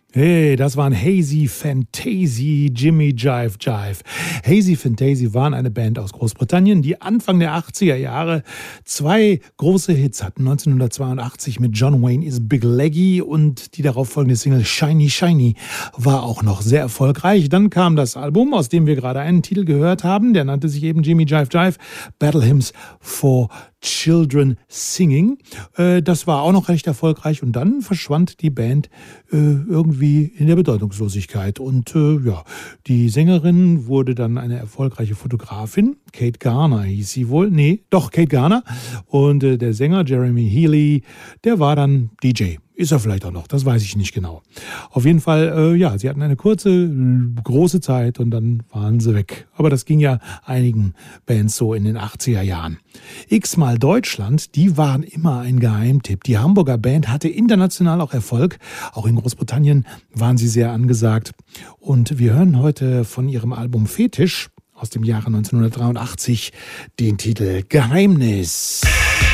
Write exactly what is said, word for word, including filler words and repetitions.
Hey, das waren Hazy Fantasy, Jimmy Jive Jive. Hazy Fantasy waren eine Band aus Großbritannien, die Anfang der achtziger Jahre zwei große Hits hatten. neunzehnhundertzweiundachtzig mit John Wayne is Big Leggy und die darauffolgende Single Shiny Shiny war auch noch sehr erfolgreich. Dann kam das Album, aus dem wir gerade einen Titel gehört haben, der nannte sich eben Jimmy Jive Jive, Battle Hymns for Children Singing. Das war auch noch recht erfolgreich und dann verschwand die Band irgendwie in der Bedeutungslosigkeit. Und ja, die Sängerin wurde dann eine erfolgreiche Fotografin. Kate Garner hieß sie wohl. Nee, doch, Kate Garner. Und der Sänger Jeremy Healy, der war dann D J. Ist er vielleicht auch noch, das weiß ich nicht genau. Auf jeden Fall, äh, ja, sie hatten eine kurze, große Zeit und dann waren sie weg. Aber das ging ja einigen Bands so in den achtziger Jahren. X-mal Deutschland, die waren immer ein Geheimtipp. Die Hamburger Band hatte international auch Erfolg. Auch in Großbritannien waren sie sehr angesagt. Und wir hören heute von ihrem Album Fetisch aus dem Jahre neunzehnhundertdreiundachtzig den Titel Geheimnis.